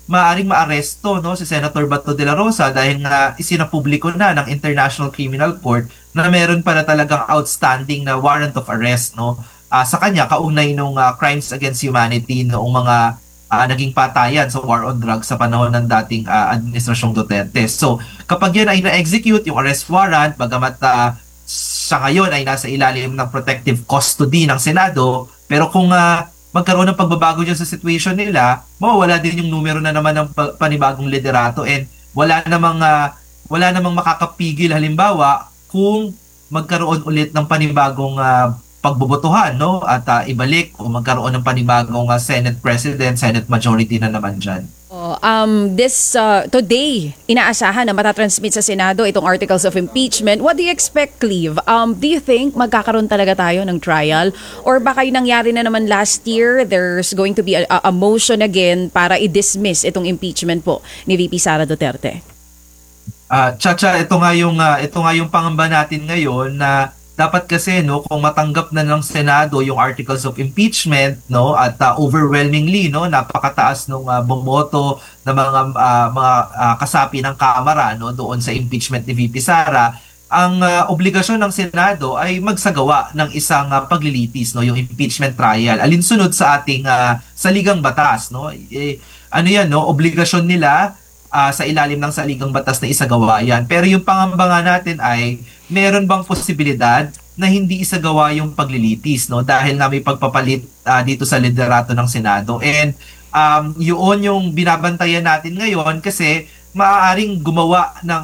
maaaring maaresto, no, si Senator Bato de la Rosa dahil nga isinapubliko na ng International Criminal Court na meron pala talagang outstanding na warrant of arrest, no, sa kanya kaugnay nung crimes against humanity noong mga naging patayan sa war on drugs sa panahon ng dating Administrasyong Duterte. So kapag yan ay na-execute yung arrest warrant, bagamat sa ngayon ay nasa ilalim ng protective custody ng Senado, pero kung magkaroon ng pagbabago dyan sa situation nila, mawawala din yung numero na naman ng panibagong liderato, and wala namang makakapigil halimbawa kung magkaroon ulit ng panibagong pagbobotohan, no, at ibalik o magkaroon ng panibagong Senate President, Senate Majority na naman dyan. Today, inaasahan na matatransmit sa Senado itong articles of impeachment. What do you expect, Cleve? Do you think magkakaroon talaga tayo ng trial? Or baka yung nangyari na naman last year, there's going to be a motion again para i-dismiss itong impeachment po ni VP Sara Duterte? Chacha, ito nga yung pangamba natin ngayon na dapat kasi, no, kung matanggap na ng Senado yung articles of impeachment, no, at overwhelmingly, no, napakataas nung bumoto ng mga kasapi ng Kamara, no, doon sa impeachment ni VP Sara, ang obligasyon ng Senado ay magsagawa ng isang paglilitis, no, yung impeachment trial alinsunod sa ating saligang batas, no. Ano yan, no, obligasyon nila sa ilalim ng saligang batas na isagawa yan. Pero yung pangamba nga natin ay meron bang posibilidad na hindi isagawa yung paglilitis, no, dahil nga may pagpapalit dito sa liderato ng Senado. And yun yung binabantayan natin ngayon kasi maaaring gumawa ng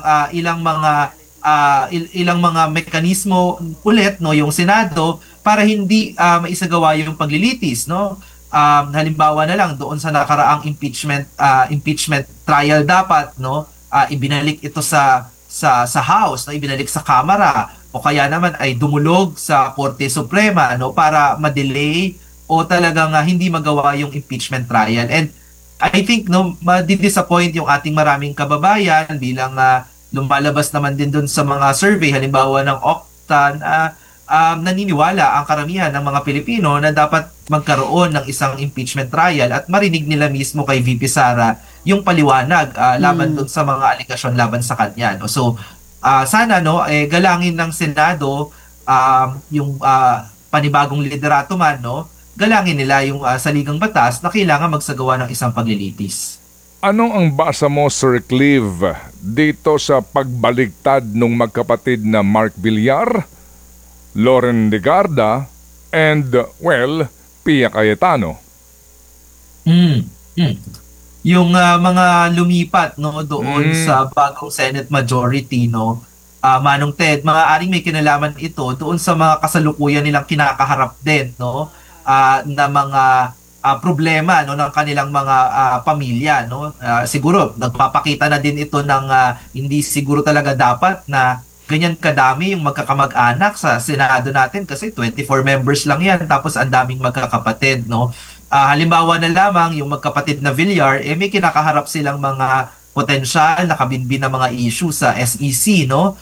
ilang mga mekanismo ulit, no, yung Senado para hindi maisagawa yung paglilitis, no. Halimbawa na lang doon sa nakaraang impeachment trial, dapat, no, ibinalik ito sa House, no, ibinalik sa Kamara, o kaya naman ay dumulog sa Korte Suprema, no, para ma-delay o talagang hindi magawa yung impeachment trial. And I think, no, ma-disappoint yung ating maraming kababayan bilang lumalabas naman din doon sa mga survey, halimbawa ng Octan, naniniwala ang karamihan ng mga Pilipino na dapat magkaroon ng isang impeachment trial at marinig nila mismo kay VP Sara yung paliwanag laban doon sa mga aligasyon laban sa kanya, no? So sana, no, galangin ng Senado yung panibagong liderato man, no, galangin nila yung saligang batas na kailangan magsagawa ng isang paglilitis. Anong ang basa mo, Sir Cleve, dito sa pagbaligtad ng magkapatid na Mark Villar, Loren Legarda, and, Pia Cayetano? Yung mga lumipat, no, doon sa bagong Senate Majority, no, Manong Ted, maaaring may kinalaman ito doon sa mga kasalukuyan nilang kinakaharap din, no, na mga problema, no, ng kanilang mga pamilya, no. Siguro nagpapakita na din ito ng hindi siguro talaga dapat na ganyan kadami yung magkakamag-anak sa Senado natin kasi 24 members lang yan tapos ang daming magkakapatid, no. Halimbawa na lamang yung magkapatid na Villar, may kinakaharap silang mga potensyal na kabinbin na mga issue sa SEC, no.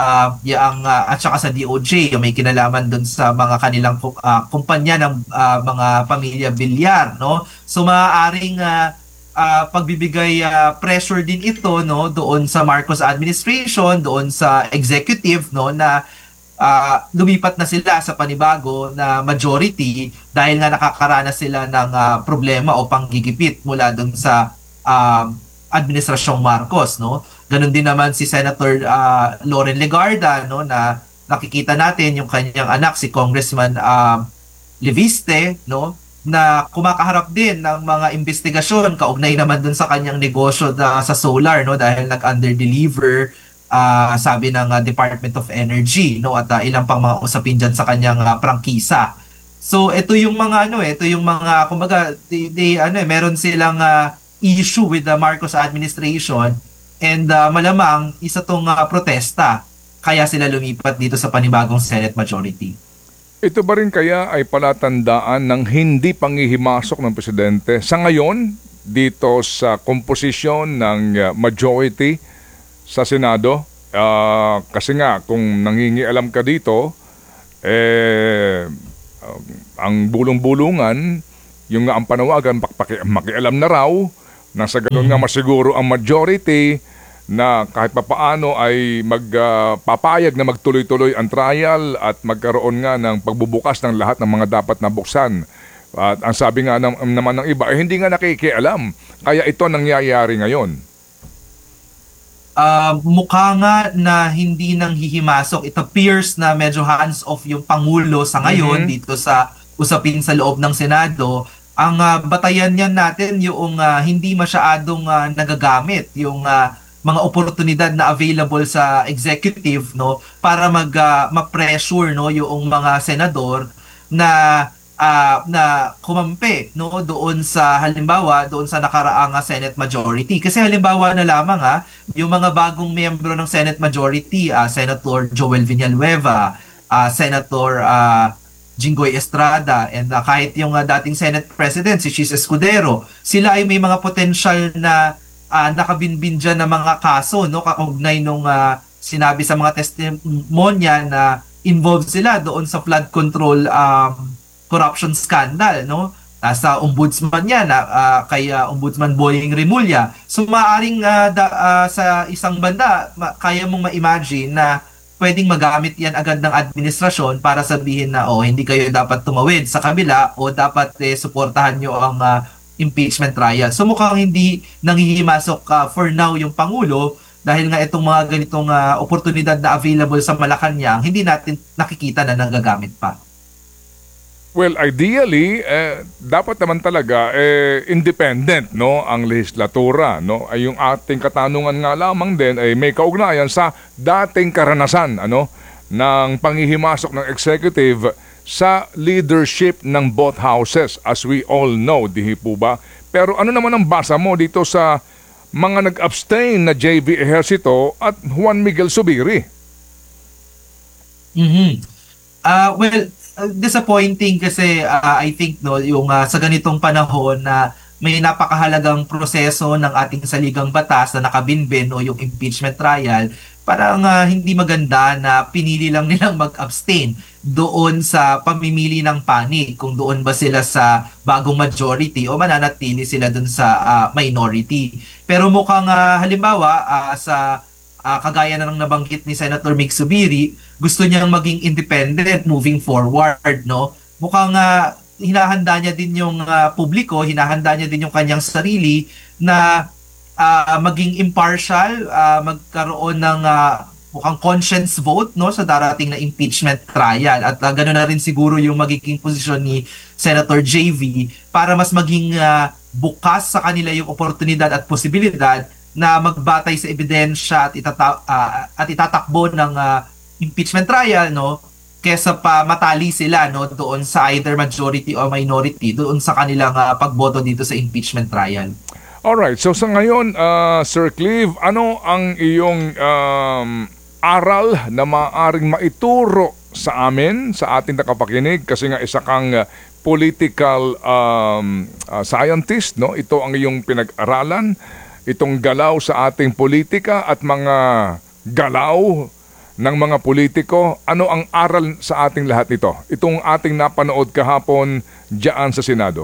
At saka sa DOJ, yung may kinalaman doon sa mga kanilang kumpanya ng mga pamilya Villar, no. So maaaring pagbibigay pressure din ito, no, doon sa Marcos administration, doon sa executive, no, na lumipat na sila sa panibago na majority dahil nga nakakaranas sila ng problema o panggigipit mula doon sa administrasyong Marcos, no. Ganon din naman si Senator Loren Legarda, no, na nakikita natin yung kanyang anak si Congressman Leviste, no, na kumakaharap din ng mga investigasyon kaugnay naman dun sa kanyang negosyo sa solar, no, dahil nag-underdeliver sabi ng Department of Energy, no, at ilang pang mga usapin dyan sa kanyang prangkisa. So ito yung mga kumbaga meron silang issue with the Marcos administration, and malamang isa tong protesta kaya sila lumipat dito sa panibagong Senate Majority. Ito ba rin kaya ay palatandaan ng hindi panghihimasok ng Presidente sa ngayon dito sa komposisyon ng majority sa Senado? Kasi nga, kung nangingialam ka dito, ang bulong-bulungan, yung nga ang panawagan, makialam na raw, Nang sa ganun nga masiguro ang majority na kahit papaano ay magpapayag na magtuloy-tuloy ang trial at magkaroon nga ng pagbubukas ng lahat ng mga dapat na buksan. At ang sabi nga naman ng iba, hindi nga nakikialam. Kaya ito nangyayari ngayon. Mukha nga na hindi nang hihimasok. It appears na medyo hands-off yung Pangulo sa ngayon dito sa usapin sa loob ng Senado. Ang batayan niyan natin yung hindi masyadong nagagamit yung mga oportunidad na available sa executive, no, para ma-pressure, no, yung mga senador na kumampi, no, doon sa halimbawa doon sa nakaraang Senate majority. Kasi halimbawa na lamang yung mga bagong miyembro ng Senate majority, Senator Joel Villanueva, Senator Jinggoy Estrada, and kahit yung dating Senate President si Chis Escudero, sila ay may mga potential na nakabinbin dyan ng mga kaso, no, kaugnay nung sinabi sa mga testimonya na involved sila doon sa flood control corruption scandal, no? Sa ombudsman niya kay Ombudsman Boying Remulla. So maaring sa isang banda kaya mong ma-imagine na pwedeng magamit yan agad ng administrasyon para sabihin na hindi kayo dapat tumawid sa kabila o dapat suportahan nyo ang impeachment trial. So mukhang hindi nanghihimasok for now yung Pangulo dahil nga itong mga ganitong oportunidad na available sa Malacanang hindi natin nakikita na nagagamit pa. Well, ideally, dapat naman talaga independent, no, ang lehislatura, no. Ay yung ating katanungan nga lamang din ay may kaugnayan sa dating karanasan, ng panghihimasok ng executive sa leadership ng both houses, as we all know, di po ba? Pero ano naman ang basa mo dito sa mga nag-abstain na JV Ejercito at Juan Miguel Zubiri? Well, disappointing kasi I think, no, yung sa ganitong panahon na may napakahalagang proseso ng ating saligang batas na nakabinbin o yung impeachment trial, parang hindi maganda na pinili lang nilang mag-abstain doon sa pamimili ng panig, kung doon ba sila sa bagong majority o mananatili sila doon sa minority. Pero mukhang halimbawa sa kagaya na ng nabanggit ni Senator Mig Zubiri, gusto niyang maging independent moving forward, no? Mukhang hinahanda niya din yung publiko, hinahanda niya din yung kanyang sarili na maging impartial, magkaroon ng mukhang conscience vote, no, sa darating na impeachment trial. At gano'n na rin siguro yung magiging posisyon ni Senator JV para mas maging bukas sa kanila yung oportunidad at posibilidad na magbatay sa ebidensya at itatakbo ng impeachment trial, no, kesa pa matali sila, no, doon sa either majority or minority doon sa kanilang pagboto dito sa impeachment trial. Alright, so sa ngayon, Sir Clive, ano ang iyong aral na maaaring maituro sa amin, sa ating nakapakinig, kasi nga isa kang political scientist, no? Ito ang iyong pinag-aralan, itong galaw sa ating politika at mga galaw ng mga politiko. Ano ang aral sa ating lahat nito? Itong ating napanood kahapon diyan sa Senado.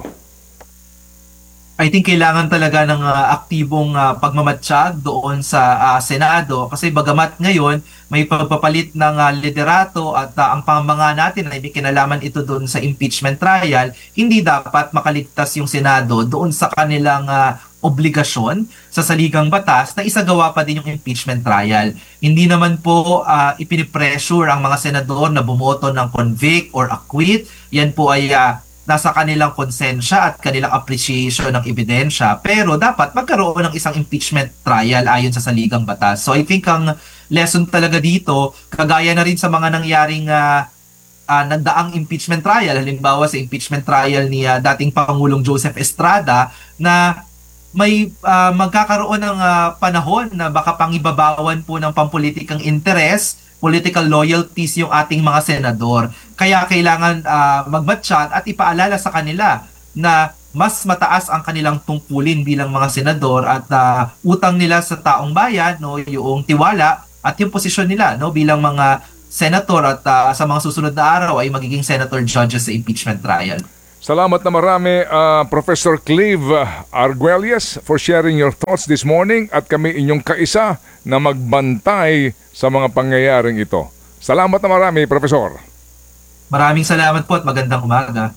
I think kailangan talaga ng aktibong pagmamatsyag doon sa Senado kasi bagamat ngayon may pagpapalit ng liderato at ang pamanga natin ay may kinalaman ito doon sa impeachment trial, hindi dapat makaligtas yung Senado doon sa kanilang obligasyon sa saligang batas na isagawa pa din yung impeachment trial. Hindi naman po ipinipressure ang mga senador na bumoto ng convict or acquit. Yan po ay nasa kanilang konsensya at kanilang appreciation ng ebidensya. Pero dapat magkaroon ng isang impeachment trial ayon sa saligang batas. So I think ang lesson talaga dito, kagaya na rin sa mga nangyaring nagdaang impeachment trial, halimbawa sa impeachment trial ni dating Pangulong Joseph Estrada, na may magkakaroon ng panahon na baka pangibabawan po ng pampolitikang interes, political loyalties yung ating mga senador. Kaya kailangan magmatsyag at ipaalala sa kanila na mas mataas ang kanilang tungkulin bilang mga senador at utang nila sa taong bayan, no, yung tiwala at yung posisyon nila, no, bilang mga senator at sa mga susunod na araw ay magiging senator judges sa impeachment trial. Salamat na marami, Professor Clive Arguelles, for sharing your thoughts this morning at kami inyong kaisa na magbantay sa mga pangyayaring ito. Salamat na marami, Professor. Maraming salamat po at magandang umaga.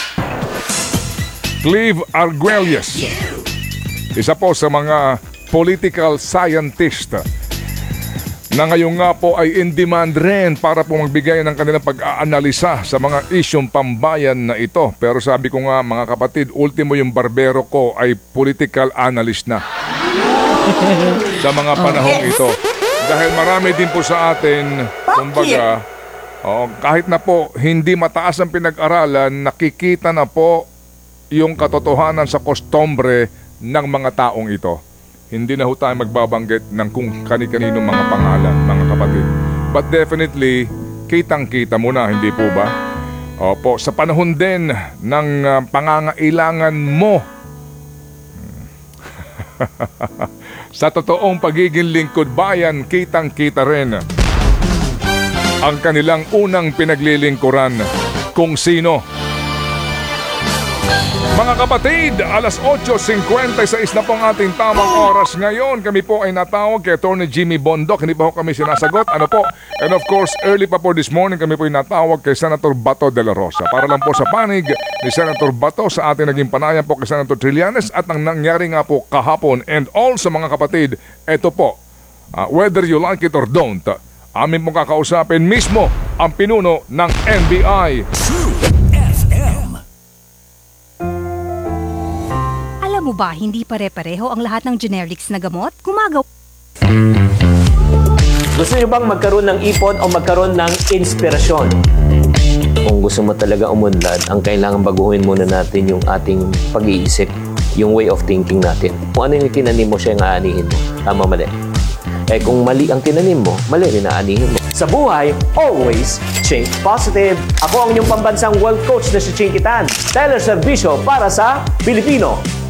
Clive Arguelles, isa po sa mga political scientist na ngayon nga po ay in demand rin para po magbigay ng kanilang pag-aanalisa sa mga isyong pambayan na ito. Pero sabi ko nga mga kapatid, ultimo yung barbero ko ay political analyst na sa mga panahong ito. Dahil marami din po sa atin, kumbaga, kahit na po hindi mataas ang pinag-aralan, nakikita na po yung katotohanan sa kostumbre ng mga taong ito. Hindi na ho tayo magbabanggit ng kung kani-kanino mga pangalan, mga kapatid. But definitely, kitang-kita mo na, hindi po ba? Opo, sa panahon din ng pangangailangan mo sa totoong pagiging lingkod bayan, kitang-kita rin ang kanilang unang pinaglilingkuran kung sino. Mga kapatid, alas 8:56 na po ang ating tamang oras ngayon. Kami po ay natawag kay Atty. Jimmy Bondoc. Hindi pa po kami sinasagot. Ano po? And of course, early pa po this morning, kami po ay natawag kay Senator Bato de la Rosa. Para lang po sa panig ni Senator Bato sa ating naging panayan po kay Senator Trillanes at ang nangyari nga po kahapon. And also mga kapatid, ito po, whether you like it or don't, amin pong kakausapin mismo ang pinuno ng NBI. Alam mo ba, hindi pare-pareho ang lahat ng generics na gamot? Gumagawa. Gusto niyo bang magkaroon ng ipon o magkaroon ng inspirasyon? Kung gusto mo talaga umunlad, ang kailangan baguhin muna natin yung ating pag-iisip, yung way of thinking natin. Kung ano yung tinanim mo, siya yung aanihin mo. Tama, mali. Eh kung mali ang tinanim mo, mali rin aanihin mo. Sa buhay, always think positive. Ako ang inyong pambansang world coach na si Chinky Tan. Teller Servicio para sa Pilipino.